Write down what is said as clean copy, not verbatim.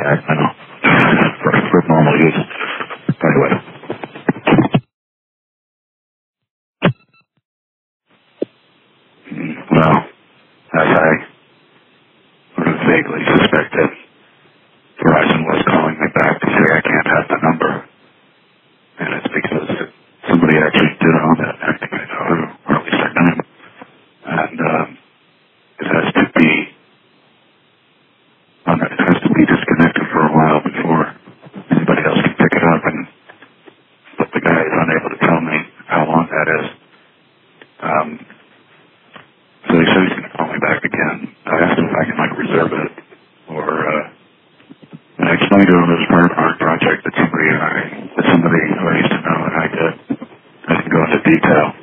I know. For normal use. By the way. Well, as I vaguely suspected, Verizon was calling me back to say I can't have the number. And it's because somebody actually did own that. I think I know who, or at least their name. And it has to be disconnected for a while before anybody else can pick it up. But the guy is unable to tell me how long that is. So he said he's going to call me back again. I asked him if I can reserve it, or and I explained to him it was part of our project that somebody who I used to know and I did. I didn't go into detail.